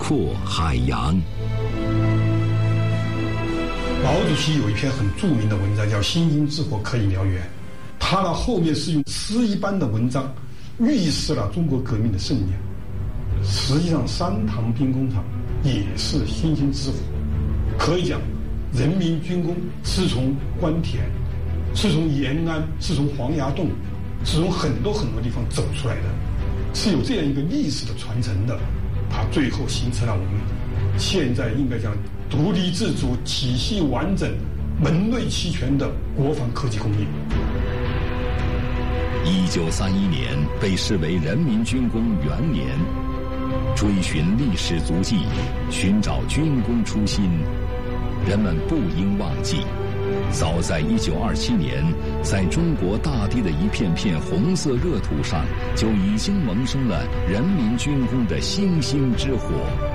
阔海洋。 毛主席有一篇很著名的文章叫《星星之火可以燎原》，他的后面是用诗一般的文章预示了中国革命的盛年。实际上3塘兵工厂也是星星之火，可以讲人民军工是从关田，是从延安，是从黄崖洞，是从很多地方走出来的，是有这样一个历史的传承的。它最后形成了我们现在应该讲独立自主、体系完整、门类齐全的国防科技工业。 1931年被视为人民军工元年，追寻历史足迹，寻找军工初心，人们不应忘记，早在1927年，在中国大地的一片片红色热土上，就已经萌生了人民军工的星星之火。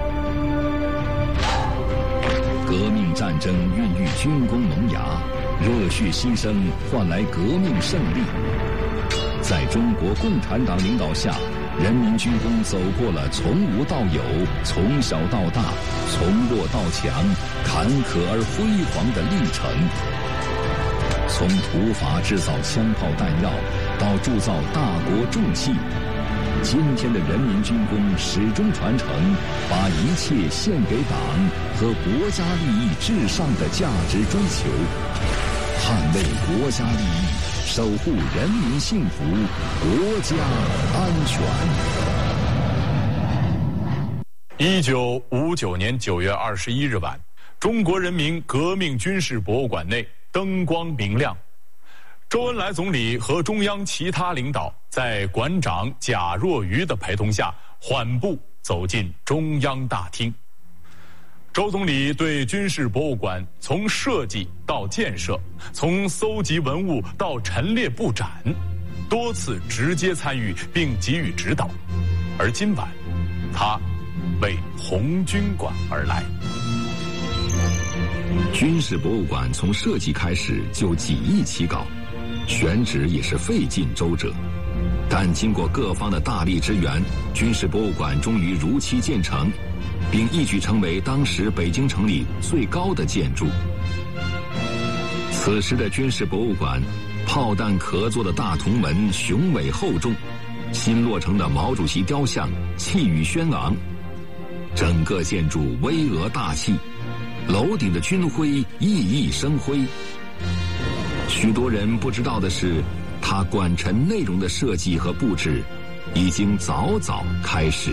革命战争孕育军工萌芽，热血牺牲换来革命胜利。在中国共产党领导下，人民军工走过了从无到有、从小到大、从弱到强、坎坷而辉煌的历程。从土法制造枪炮弹药，到铸造大国重器，今天的人民军工始终传承把一切献给党和国家利益至上的价值追求，捍卫国家利益，守护人民幸福，国家安全。 1959年9月21日晚，中国人民革命军事博物馆内灯光明亮，周恩来总理和中央其他领导在馆长贾若愚的陪同下缓步走进中央大厅。周总理对军事博物馆从设计到建设，从搜集文物到陈列布展，多次直接参与并给予指导。而今晚，他为红军馆而来。 军事博物馆从设计开始就几易起稿，选址也是费尽周折，但经过各方的大力支援，军事博物馆终于如期建成，并一举成为当时北京城里最高的建筑。此时的军事博物馆，炮弹壳做的大铜门雄伟厚重，新落成的毛主席雕像气宇轩昂，整个建筑巍峨大气，楼顶的军徽熠熠生辉。许多人不知道的是，它馆陈内容的设计和布置已经早早开始。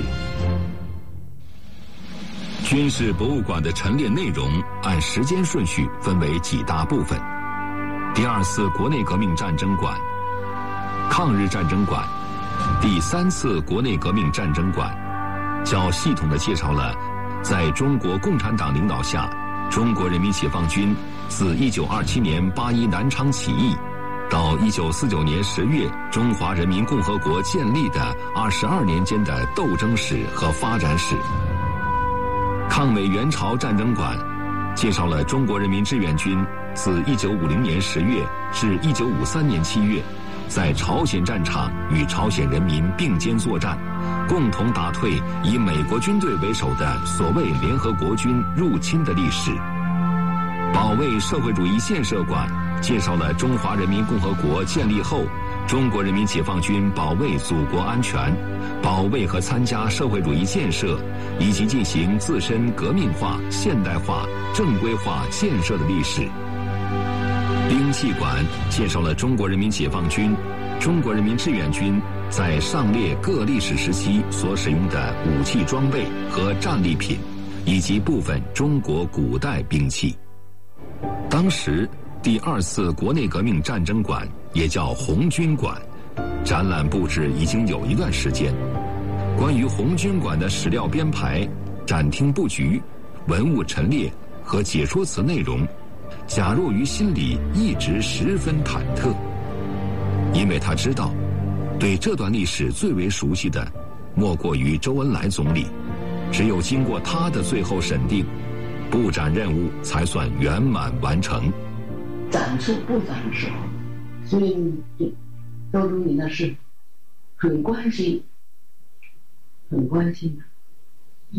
军事博物馆的陈列内容按时间顺序分为几大部分：第2次国内革命战争馆、抗日战争馆、第3次国内革命战争馆，较系统地介绍了在中国共产党领导下，中国人民解放军自1927年8·1南昌起义到1949年10月中华人民共和国建立的22年间的斗争史和发展史。抗美援朝战争馆介绍了中国人民志愿军自1950年10月至1953年7月在朝鲜战场与朝鲜人民并肩作战，共同打退以美国军队为首的所谓联合国军入侵的历史。保卫社会主义建设馆介绍了中华人民共和国建立后，中国人民解放军保卫祖国安全、保卫和参加社会主义建设，以及进行自身革命化、现代化、正规化建设的历史。兵器馆介绍了中国人民解放军、中国人民志愿军在上列各历史时期所使用的武器装备和战利品，以及部分中国古代兵器。当时第2次国内革命战争馆也叫红军馆，展览布置已经有一段时间。关于红军馆的史料编排、展厅布局、文物陈列和解说词内容，贾若愚心里一直十分忐忑，因为他知道，对这段历史最为熟悉的莫过于周恩来总理，只有经过他的最后审定，布展任务才算圆满完成。 展示布展的时候，所以周总理呢是很关心的。